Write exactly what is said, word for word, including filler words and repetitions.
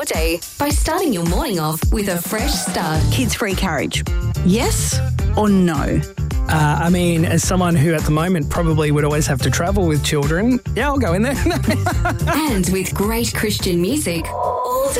Day by starting your morning off with a fresh start. Kids-free carriage. Yes or no? Uh, I mean, as someone who at the moment probably would always have to travel with children, yeah, I'll go in there. And with great Christian music all day.